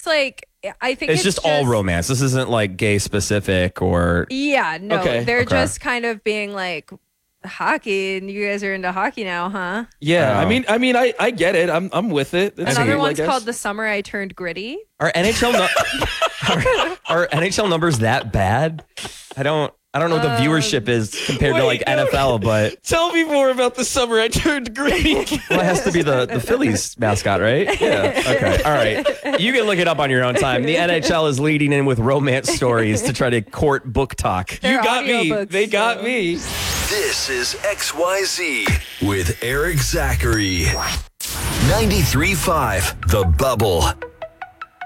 like, I think It's just all romance. This isn't like gay specific or. Yeah, no, Okay. they're just kind of being like, hockey, and you guys are into hockey now, huh? Yeah, Oh. I get it. I'm with it. It's Another cool, I one's guess. called The Summer I Turned Gritty. Are NHL are NHL numbers that bad? I don't know what the viewership is compared to like NFL, but Tell me more about the summer I turned green. well, it has to be the Phillies mascot, right? Yeah. Okay. All right. You can look it up on your own time. The NHL is leading in with romance stories to try to court book talk. You They're got me. audiobooks, They got so. me. This is XYZ with Eric Zachary. 93.5 The Bubble.